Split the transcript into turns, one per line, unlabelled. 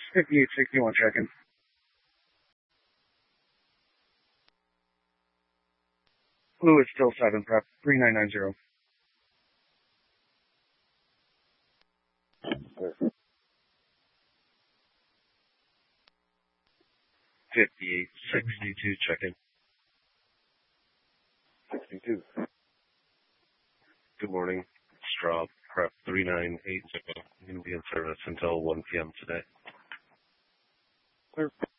5861 checking. Blue is still 7 prep. 3990.
5862 checking.
62.
Good morning. Straub, prep 3980. I'm going to be in service until 1 p.m. today.
Clear.